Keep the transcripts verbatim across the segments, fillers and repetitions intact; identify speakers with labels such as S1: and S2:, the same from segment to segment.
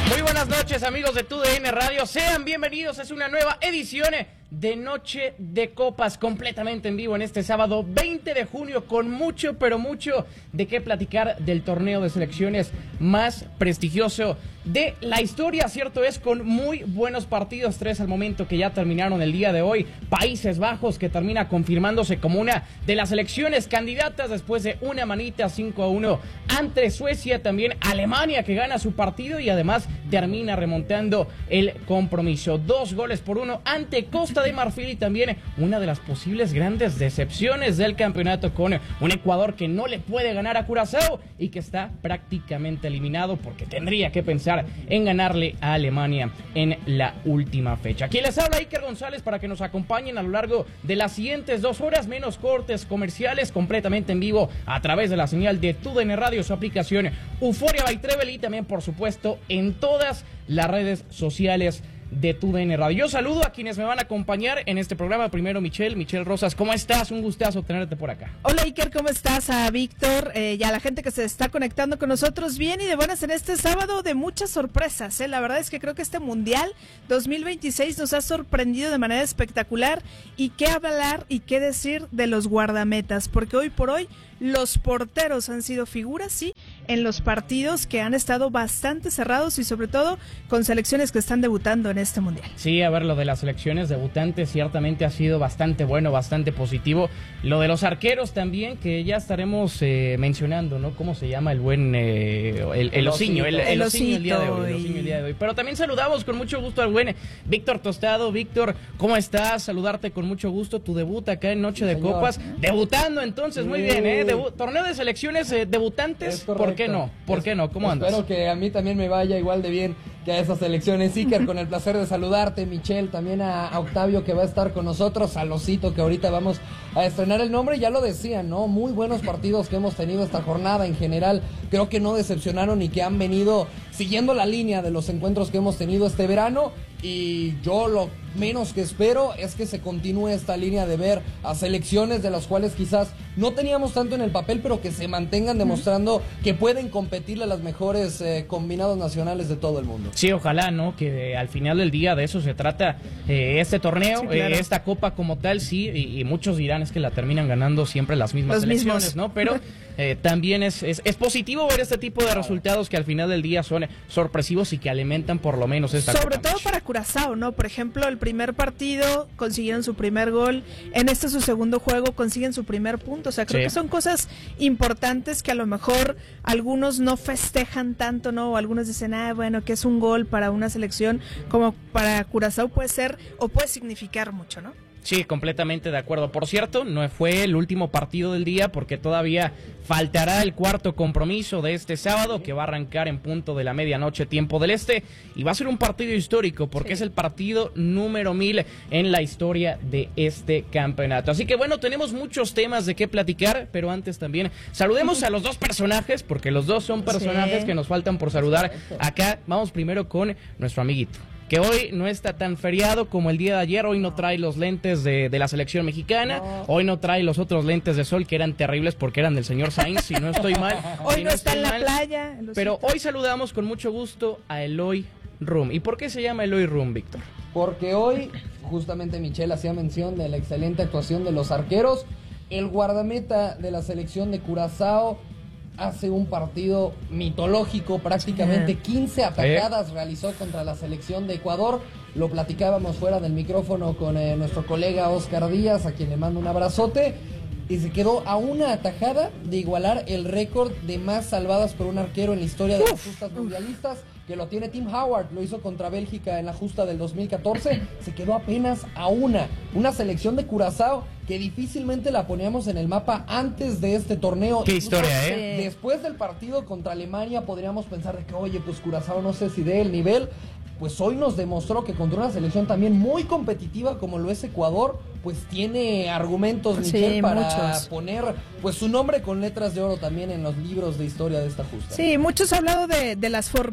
S1: Muy buenas noches, amigos de T U D N Radio, sean bienvenidos, es una nueva edición de Noche de Copas, completamente en vivo en este sábado veinte de junio, con mucho, pero mucho de qué platicar del torneo de selecciones más prestigioso de la historia, cierto es, con muy buenos partidos, tres al momento que ya terminaron el día de hoy. Países Bajos, que termina confirmándose como una de las selecciones candidatas después de una manita cinco a uno ante Suecia. También Alemania, que gana su partido y además termina remontando el compromiso, dos goles por uno ante Costa de Marfil, y también una de las posibles grandes decepciones del campeonato, con un Ecuador que no le puede ganar a Curazao y que está prácticamente eliminado porque tendría que pensar en ganarle a Alemania en la última fecha. Aquí les habla Iker González para que nos acompañen a lo largo de las siguientes dos horas, menos cortes comerciales, completamente en vivo a través de la señal de T U D N Radio, su aplicación Euforia by Trevel, y también por supuesto en todas las redes sociales de T U D N Radio. Yo saludo a quienes me van a acompañar en este programa. Primero, Michelle, Michelle Rosas, ¿cómo estás? Un gustazo tenerte por acá.
S2: Hola, Iker, ¿cómo estás? A Víctor eh, y a la gente que se está conectando con nosotros. Bien y de buenas en este sábado de muchas sorpresas, ¿eh? La verdad es que creo que este Mundial dos mil veintiséis nos ha sorprendido de manera espectacular. Y qué hablar y qué decir de los guardametas, porque hoy por hoy los porteros han sido figuras, sí, en los partidos que han estado bastante cerrados y sobre todo con selecciones que están debutando en este Mundial.
S1: Sí, a ver, lo de las selecciones debutantes ciertamente ha sido bastante bueno, bastante positivo. Lo de los arqueros también, que ya estaremos eh, mencionando, ¿no? ¿Cómo se llama el buen, eh, el, el osiño, el, el, el osiño el día de hoy, el osiño el día de hoy. Pero también saludamos con mucho gusto al buen Víctor Tostado. Víctor, ¿cómo estás? Saludarte con mucho gusto, tu debut acá en Noche sí, de señor. Copas. Debutando entonces, muy bien, ¿eh? Debu- torneo de selecciones eh, debutantes, ¿por qué no? ¿Por es, qué no? ¿Cómo andas?
S3: Espero que a mí también me vaya igual de bien que a esas selecciones. Iker, con el placer de saludarte, Michelle, también a, a Octavio, que va a estar con nosotros, a Losito, que ahorita vamos a estrenar el nombre. Ya lo decían, ¿no? Muy buenos partidos que hemos tenido esta jornada en general. Creo que no decepcionaron y que han venido siguiendo la línea de los encuentros que hemos tenido este verano. Y yo lo menos que espero es que se continúe esta línea de ver a selecciones de las cuales quizás no teníamos tanto en el papel, pero que se mantengan demostrando que pueden competirle a las mejores eh, combinados nacionales de todo el mundo.
S1: Sí, ojalá, ¿no? Que eh, al final del día de eso se trata eh, este torneo, sí, claro. eh, esta copa como tal, sí, y, y muchos dirán es que la terminan ganando siempre las mismas
S2: Los
S1: selecciones,
S2: mismos.
S1: ¿no? Pero eh, también es, es, es positivo ver este tipo de resultados que al final del día son sorpresivos y que alimentan por lo menos esta
S2: Sobre
S1: copa,
S2: todo para Curazao, ¿no? Por ejemplo, el primer partido consiguieron su primer gol, en este su segundo juego consiguen su primer punto, o sea, creo sí. que son cosas importantes que a lo mejor algunos no festejan tanto, ¿no? O algunos dicen, ah, bueno, que es un gol para una selección, como para Curazao puede ser o puede significar mucho, ¿no?
S1: Sí, completamente de acuerdo. Por cierto, no fue el último partido del día porque todavía faltará el cuarto compromiso de este sábado, que va a arrancar en punto de la medianoche tiempo del este, y va a ser un partido histórico porque sí. es el partido número mil en la historia de este campeonato. Así que bueno, tenemos muchos temas de qué platicar, pero antes también saludemos a los dos personajes, porque los dos son personajes sí. que nos faltan por saludar acá. Vamos primero con nuestro amiguito, que hoy no está tan feriado como el día de ayer. Hoy no trae los lentes de, de la selección mexicana, no. Hoy no trae los otros lentes de sol que eran terribles porque eran del señor Sainz, si no estoy mal.
S2: Hoy
S1: si
S2: no,
S1: no
S2: está en la
S1: mal.
S2: playa.
S1: Pero hoy saludamos con mucho gusto a Eloy Room. ¿Y por qué se llama Eloy Room, Víctor?
S3: Porque hoy, justamente Michelle hacía mención de la excelente actuación de los arqueros. El guardameta de la selección de Curazao hace un partido mitológico, prácticamente quince atajadas realizó contra la selección de Ecuador. Lo platicábamos fuera del micrófono con eh, nuestro colega Oscar Díaz, a quien le mando un abrazote, y se quedó a una atajada de igualar el récord de más salvadas por un arquero en la historia de las justas mundialistas, que lo tiene Tim Howard, lo hizo contra Bélgica en la justa del dos mil catorce, se quedó apenas a una, una selección de Curazao que difícilmente la poníamos en el mapa antes de este torneo.
S1: Qué historia, ¿eh?
S3: Después del partido contra Alemania podríamos pensar de que, oye, pues Curazao no sé si dé el nivel. Pues hoy nos demostró que contra una selección también muy competitiva como lo es Ecuador, pues tiene argumentos, Michelle, sí, para muchos. poner pues su nombre con letras de oro también en los libros de historia de esta justa.
S2: Sí, muchos han hablado de, de las formas, ¿no?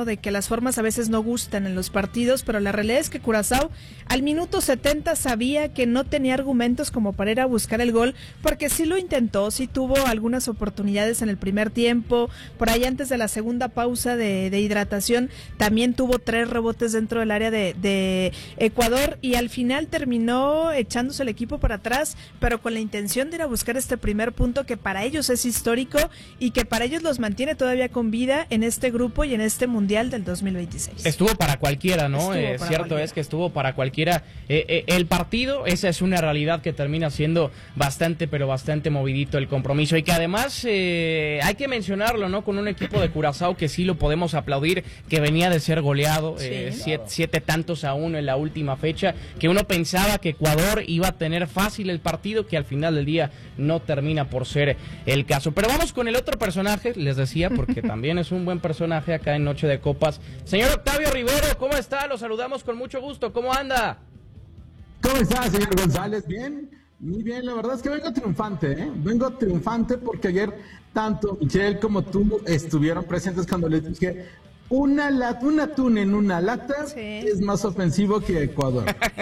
S2: De que las formas a veces no gustan en los partidos, pero la realidad es que Curazao al minuto setenta sabía que no tenía argumentos como para ir a buscar el gol, porque sí lo intentó, sí tuvo algunas oportunidades en el primer tiempo, por ahí antes de la segunda pausa de, de hidratación, también tuvo tres rebotes dentro del área de, de Ecuador, y al final terminó echándose el equipo para atrás, pero con la intención de ir a buscar este primer punto que para ellos es histórico y que para ellos los mantiene todavía con vida en este grupo y en este Mundial del dos mil veintiséis.
S1: Estuvo para cualquiera, ¿no? Eh,
S2: para
S1: cierto
S2: cualquiera.
S1: Es que estuvo para cualquiera. Eh, eh, el partido, esa es una realidad que termina siendo bastante, pero bastante movidito el compromiso, y que además eh, hay que mencionarlo, ¿no? Con un equipo de Curazao que sí lo podemos aplaudir, que venía de ser goleado,
S2: Sí,
S1: eh,
S2: claro.
S1: siete, siete tantos a uno en la última fecha, que uno pensaba que Ecuador iba a tener fácil el partido, que al final del día no termina por ser el caso. Pero vamos con el otro personaje, les decía, porque también es un buen personaje acá en Noche de Copas. Señor Octavio Rivero, ¿cómo está? Lo saludamos con mucho gusto. ¿Cómo anda?
S4: ¿Cómo está, señor González? Bien, muy bien. La verdad es que vengo triunfante, ¿eh? Vengo triunfante porque ayer tanto Michelle como tú estuvieron presentes cuando les dije una lat, un atún en una lata
S2: Sí.
S4: es más ofensivo que Ecuador.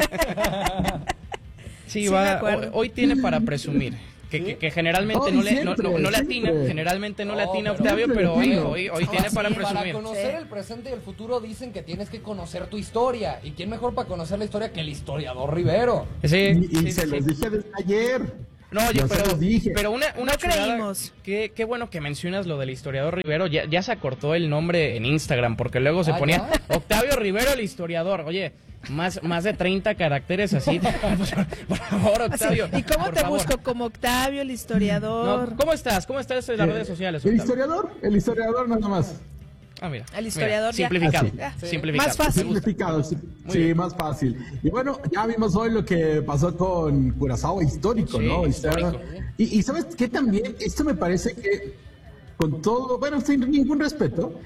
S1: Sí,
S2: Sí,
S1: va,
S2: me acuerdo.
S1: hoy, hoy tiene para presumir. Que, que, que generalmente
S4: Hoy
S1: no le no,
S4: siempre,
S1: no, no le atina,
S4: siempre.
S1: generalmente no le
S3: No,
S1: atina
S3: pero
S1: Octavio,
S4: siempre
S1: pero hoy,
S4: latino.
S1: hoy, hoy
S3: Ahora
S1: tiene
S3: sí,
S1: para
S3: Para
S1: presumir.
S3: conocer
S2: Sí.
S3: el presente y el futuro dicen que tienes que conocer tu historia. ¿Y quién mejor para conocer la historia que el historiador Rivero?
S1: Sí,
S4: Y, y
S1: sí,
S4: se
S1: sí,
S4: los
S1: sí.
S4: dije desde ayer.
S1: No, oye,
S4: Yo se
S1: pero,
S4: los dije.
S1: pero una, una
S2: No
S1: chulada,
S2: creímos.
S1: Qué, qué bueno que mencionas lo del historiador Rivero. Ya, ya se acortó el nombre en Instagram, porque luego se
S3: Ah,
S1: ponía
S3: ¿ya?
S1: Octavio Rivero, el historiador. Oye, más, más de treinta caracteres así. Por favor,
S2: Así,
S1: Octavio.
S2: ¿y cómo
S1: por
S2: te
S1: favor.
S2: busco? Como Octavio, el historiador.
S1: No, ¿cómo estás? ¿Cómo estás en las
S4: Eh,
S1: redes sociales,
S4: El
S1: Octavio?
S4: historiador, el historiador nada más.
S1: Ah, mira.
S2: El historiador
S1: mira,
S2: ya.
S1: simplificado.
S4: Ah,
S2: sí.
S1: Simplificado.
S2: Más fácil.
S1: Me gusta.
S4: Simplificado, sí,
S1: Muy
S4: sí,
S1: bien.
S4: más fácil. Y bueno, ya vimos hoy lo que pasó con Curazao, histórico,
S1: Sí,
S4: ¿no?
S1: histórico.
S4: Y, y ¿sabes qué también? Esto me parece que, con todo, bueno, sin ningún respeto,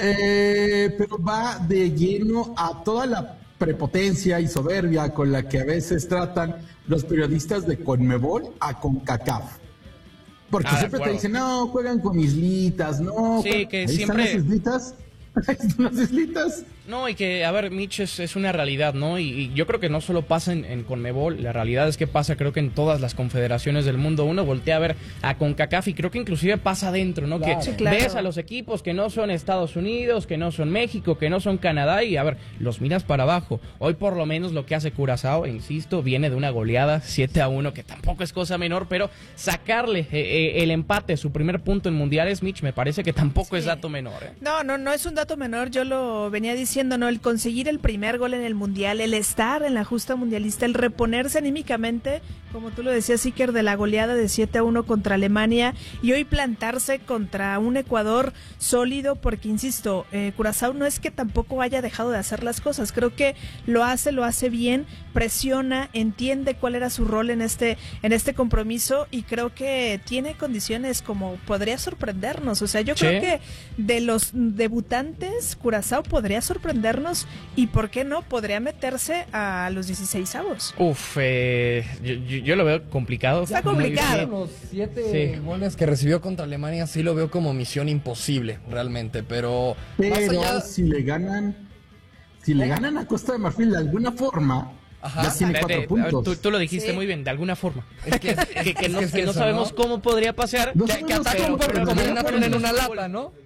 S4: eh, pero va de lleno a toda la prepotencia y soberbia con la que a veces tratan los periodistas de Conmebol a CONCACAF. Porque
S1: Ah, de
S4: siempre te
S1: acuerdo.
S4: dicen, no, juegan con islitas, no.
S1: Sí,
S4: juegan-
S1: que
S4: ahí
S1: siempre-
S4: están las islitas. Ahí están las islitas.
S1: No, y que, a ver, Mitch, es, es una realidad, ¿no? Y, y yo creo que no solo pasa en, en Conmebol, la realidad es que pasa, creo que en todas las confederaciones del mundo. Uno voltea a ver a CONCACAF y creo que inclusive pasa adentro, ¿no?
S3: Claro.
S1: Que
S2: Sí, claro.
S1: ves a los equipos que no son Estados Unidos, que no son México, que no son Canadá y, a ver, los miras para abajo. Hoy por lo menos lo que hace Curazao, insisto, viene de una goleada siete a uno, que tampoco es cosa menor, pero sacarle eh, eh, el empate, su primer punto en mundiales, Mitch, me parece que tampoco
S2: Sí.
S1: es dato menor, ¿eh?
S2: No, no, no es un dato menor, yo lo venía diciendo, ¿no? El conseguir el primer gol en el Mundial, el estar en la justa mundialista, el reponerse anímicamente, como tú lo decías, Iker, de la goleada de siete a uno contra Alemania, y hoy plantarse contra un Ecuador sólido, porque insisto, eh, Curazao no es que tampoco haya dejado de hacer las cosas, creo que lo hace, lo hace bien, presiona, entiende cuál era su rol en este, en este compromiso, y creo que tiene condiciones como podría sorprendernos, o sea, yo
S1: Sí.
S2: creo que de los debutantes, Curazao podría sorprendernos y, ¿por qué no? Podría meterse a los dieciseisavos.
S1: Uf, eh, yo, yo- yo lo veo complicado.
S2: Está
S1: Muy
S2: complicado.
S1: difícil.
S3: Los siete
S1: Sí.
S3: goles que recibió contra Alemania sí lo veo como misión imposible, realmente. Pero, más
S4: Pero
S3: allá-
S4: si le ganan, si le ganan a Costa de Marfil de alguna forma,
S3: Ajá.
S4: ya tiene
S1: De-
S4: cuatro
S1: de- a ver,
S4: puntos.
S1: tú, tú lo dijiste
S2: Sí.
S1: muy bien, de alguna forma.
S3: Es que,
S1: Que, que
S3: es
S1: no,
S3: que es
S1: que no
S3: eso,
S1: sabemos
S3: ¿no?
S1: cómo podría pasar.
S4: No
S3: Que,
S4: sabemos
S3: que atacan
S4: cómo,
S3: por
S4: pero
S3: como
S4: no
S3: una
S4: podemos
S3: en una
S1: fútbol.
S3: lata, ¿no?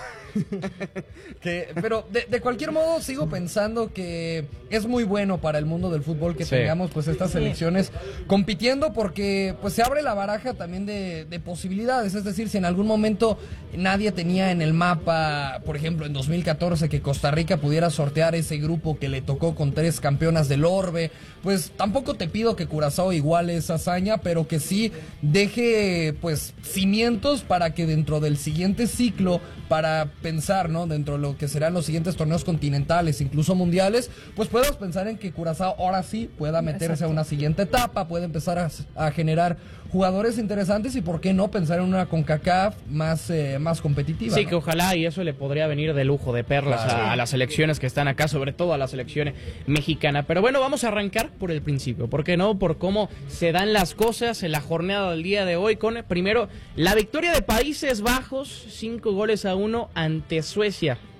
S3: que, pero de, de cualquier modo sigo pensando que es muy bueno para el mundo del fútbol que
S1: Sí.
S3: tengamos pues estas selecciones compitiendo, porque pues se abre la baraja también de, de posibilidades. Es decir, si en algún momento nadie tenía en el mapa, por ejemplo en dos mil catorce, que Costa Rica pudiera sortear ese grupo que le tocó con tres campeonas del orbe, pues tampoco te pido que Curazao iguale esa hazaña, pero que sí deje pues cimientos para que dentro del siguiente ciclo, para pensar, ¿no? Dentro de lo que serán los siguientes torneos continentales, incluso mundiales, pues puedas pensar en que Curazao ahora sí pueda meterse
S2: Exacto.
S3: a una siguiente etapa, puede empezar a, a generar jugadores interesantes y por qué no pensar en una CONCACAF más, eh, más competitiva.
S1: Sí,
S3: ¿no?
S1: que ojalá y eso le podría venir de lujo, de perlas
S3: Claro.
S1: a, a las selecciones que están acá, sobre todo a la selección mexicana. Pero bueno, vamos a arrancar por el principio, ¿por qué no? Por cómo se dan las cosas en la jornada del día de hoy con, primero, la victoria de Países Bajos, cinco goles a uno ante Suecia.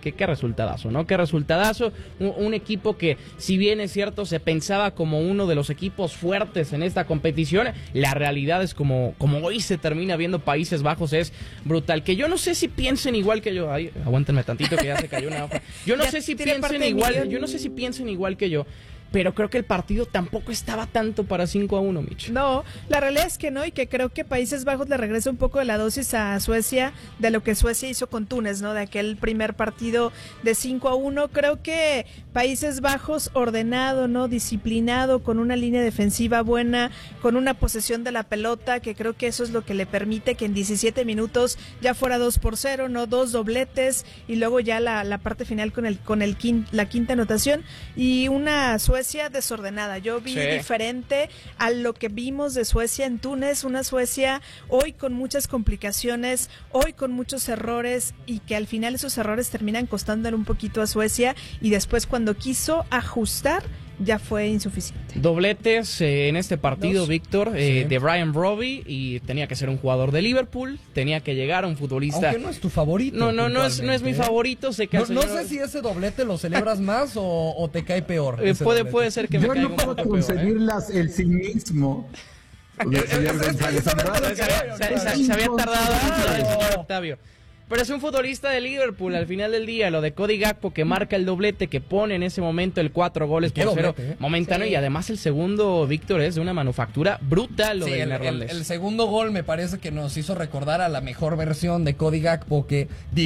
S1: qué, qué resultadazo, ¿no? Qué resultadazo. Un, un equipo que, si bien es cierto, se pensaba como uno de los equipos fuertes en esta competición, la realidad es como, como hoy se termina viendo Países Bajos, es brutal. Que yo no sé si piensen igual que yo. Ay, aguántenme tantito que ya se cayó una hoja. Yo no
S2: Ya
S1: sé si
S2: tiene parte
S1: piensen
S2: de
S1: igual,
S2: millón.
S1: yo no sé si piensen igual que yo. Pero creo que el partido tampoco estaba tanto para cinco a uno, Mitch.
S2: No, la realidad es que no, y que creo que Países Bajos le regresa un poco de la dosis a Suecia de lo que Suecia hizo con Túnez, ¿no? De aquel primer partido de cinco a uno. Creo que Países Bajos ordenado, ¿no? Disciplinado, con una línea defensiva buena, con una posesión de la pelota, que creo que eso es lo que le permite que en diecisiete minutos ya fuera dos por cero, ¿no? Dos dobletes, y luego ya la, la parte final con el con el quin, la quinta anotación, y una Suecia desordenada. Yo vi
S1: Sí.
S2: diferente a lo que vimos de Suecia en Túnez, una Suecia hoy con muchas complicaciones, hoy con muchos errores, y que al final esos errores terminan costándole un poquito a Suecia, y después cuando quiso ajustar ya fue insuficiente.
S1: Dobletes eh, en este partido,
S3: Dos.
S1: Víctor, eh,
S3: Sí.
S1: de Brian Brobby, y tenía que ser un jugador de Liverpool, tenía que llegar a un futbolista.
S3: Aunque no es tu favorito.
S1: No, no, no es, no es mi
S3: puntualmente, ¿eh?
S1: favorito, sé que
S3: No,
S1: al
S3: no
S1: señor-
S3: sé si ese doblete lo celebras más o, o te cae peor.
S1: eh,
S3: ese
S1: puede,
S3: doblete.
S1: puede ser que me
S4: Yo
S1: caiga
S4: no
S1: un
S4: puedo
S1: poco peor, ¿eh?
S4: concebirlas el cinismo del señor González.
S1: Se, se- se- se había tardado mucho el señor Octavio. Pero es un futbolista de Liverpool al final del día. Lo de Cody Gakpo, que marca el doblete, que pone en ese momento el cuatro goles
S3: Qué
S1: por cero
S3: doblete, ¿eh?
S1: momentáneo.
S2: Sí.
S1: Y además el segundo, Víctor, es de una manufactura brutal lo
S3: Sí,
S1: del
S3: el, el-
S1: neerlandés.
S3: el segundo gol me parece que nos hizo recordar a la mejor versión de Cody Gakpo, que